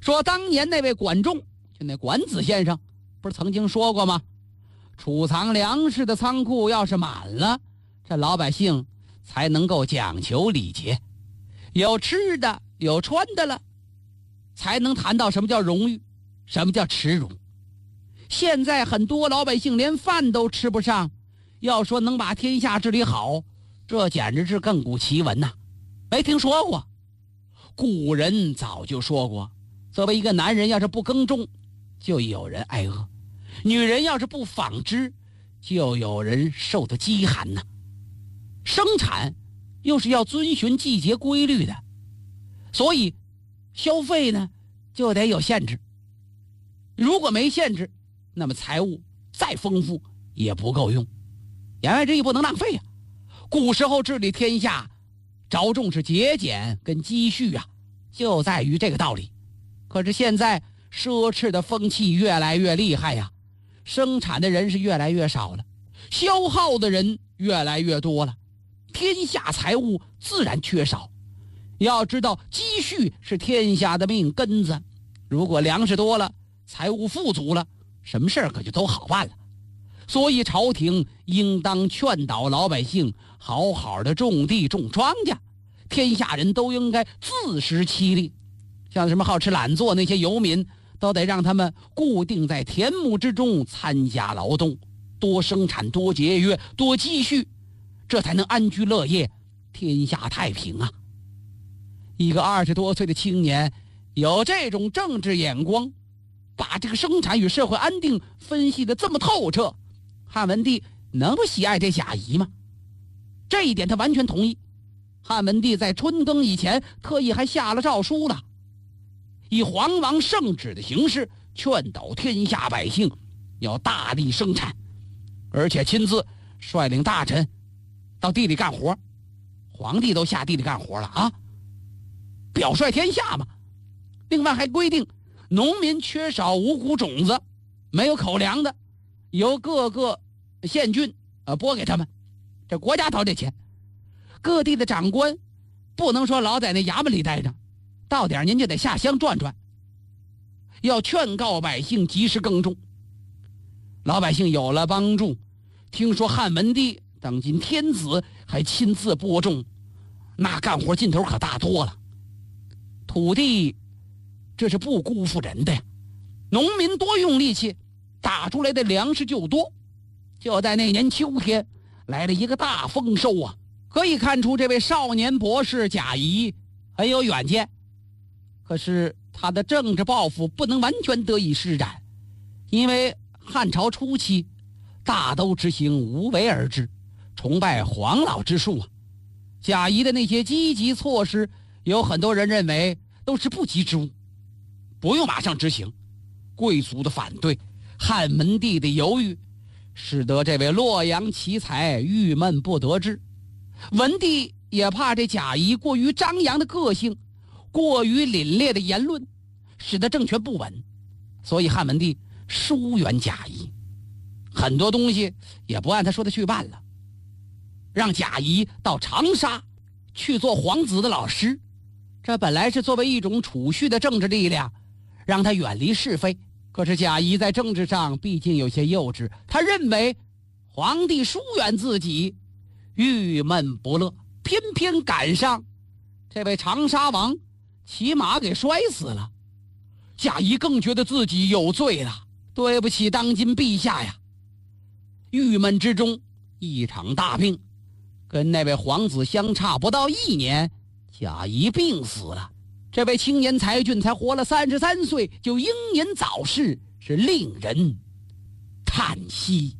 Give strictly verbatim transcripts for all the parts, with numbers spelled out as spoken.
说当年那位管仲，就那管子先生，不是曾经说过吗？储藏粮食的仓库要是满了，这老百姓才能够讲求礼节，有吃的有穿的了，才能谈到什么叫荣誉，什么叫耻辱。现在很多老百姓连饭都吃不上，要说能把天下治理好，这简直是亘古奇闻呐、啊！没听说过。古人早就说过，作为一个男人，要是不耕种，就有人挨饿；女人要是不纺织，就有人受得饥寒呐、啊。生产又是要遵循季节规律的，所以消费呢就得有限制。如果没限制，那么财物再丰富也不够用。言外之意，不能浪费呀、啊。古时候治理天下，着重是节俭跟积蓄啊，就在于这个道理。可是现在奢侈的风气越来越厉害呀、啊，生产的人是越来越少了，消耗的人越来越多了，天下财物自然缺少。要知道，积蓄是天下的命根子，如果粮食多了，财物富足了，什么事儿可就都好办了。所以朝廷应当劝导老百姓好好的种地种庄稼，天下人都应该自食其力。像什么好吃懒做那些游民，都得让他们固定在田亩之中参加劳动，多生产多节约多积蓄，这才能安居乐业，天下太平啊。一个二十多岁的青年有这种政治眼光，把这个生产与社会安定分析得这么透彻，汉文帝能不喜爱这贾谊吗？这一点他完全同意。汉文帝在春耕以前特意还下了诏书了，以皇王圣旨的形式劝导天下百姓要大力生产，而且亲自率领大臣到地里干活。皇帝都下地里干活了啊，表率天下嘛。另外还规定，农民缺少五谷种子，没有口粮的，由各个县郡呃拨给他们，这国家掏这钱。各地的长官不能说老在那衙门里待着，到点您就得下乡转转，要劝告百姓及时耕种。老百姓有了帮助，听说汉文帝当今天子还亲自播种，那干活劲头可大多了。土地这是不辜负人的呀，农民多用力气，打出来的粮食就多。就在那年秋天来了一个大丰收啊，可以看出这位少年博士贾谊很有远见。可是他的政治抱负不能完全得以施展，因为汉朝初期大都执行无为而治，崇拜黄老之术啊。贾谊的那些积极措施，有很多人认为都是不吉之物，不用马上执行。贵族的反对，汉文帝的犹豫，使得这位洛阳奇才郁闷不得志。文帝也怕这贾谊过于张扬的个性，过于凛冽的言论，使得政权不稳，所以汉文帝疏远贾谊，很多东西也不按他说的去办了，让贾谊到长沙去做皇子的老师。这本来是作为一种储蓄的政治力量，让他远离是非。可是贾谊在政治上毕竟有些幼稚，他认为皇帝疏远自己，郁闷不乐，偏偏赶上这位长沙王骑马给摔死了。贾谊更觉得自己有罪了，对不起当今陛下呀。郁闷之中，一场大病，跟那位皇子相差不到一年，贾谊病死了。这位青年才俊才活了三十三岁就英年早逝，是令人叹息。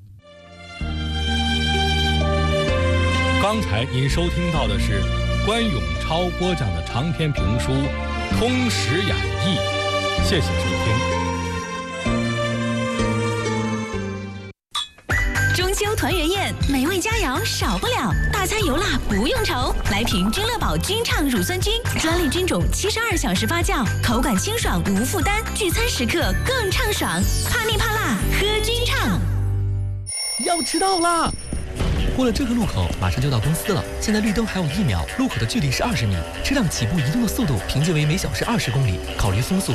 刚才您收听到的是关永超播讲的长篇评书《通史演义》，谢谢收听。 中秋团圆宴，美味佳肴少不了，大餐油辣不用愁。来瓶君乐宝君畅乳酸菌，专利菌种，七十二小时发酵，口感清爽无负担，聚餐时刻更畅爽。怕腻怕辣，喝君畅。 要迟到啦！过了这个路口，马上就到公司了。现在绿灯还有一秒，路口的距离是二十米，车辆起步移动的速度平均为每小时二十公里。考虑风速